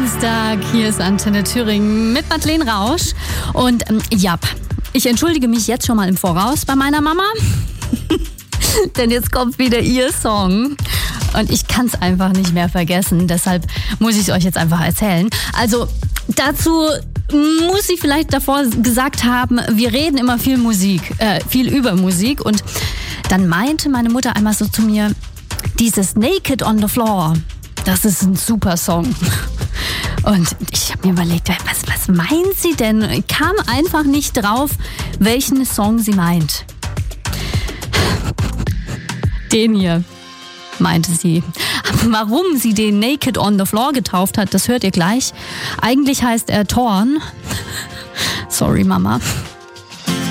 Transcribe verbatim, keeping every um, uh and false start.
Dienstag, hier ist Antenne Thüringen mit Madeleine Rausch. Und ähm, ja, ich entschuldige mich jetzt schon mal im Voraus bei meiner Mama, denn jetzt kommt wieder ihr Song. Und ich kann es einfach nicht mehr vergessen, deshalb muss ich es euch jetzt einfach erzählen. Also dazu muss ich vielleicht davor gesagt haben, wir reden immer viel Musik, äh, viel über Musik. Und dann meinte meine Mutter einmal so zu mir, dieses Naked on the Floor, das ist ein super Song. Und ich habe mir überlegt, was, was meint sie denn? Ich kam einfach nicht drauf, welchen Song sie meint. Den hier, meinte sie. Warum sie den Naked on the Floor getauft hat, das hört ihr gleich. Eigentlich heißt er Torn. Sorry, Mama.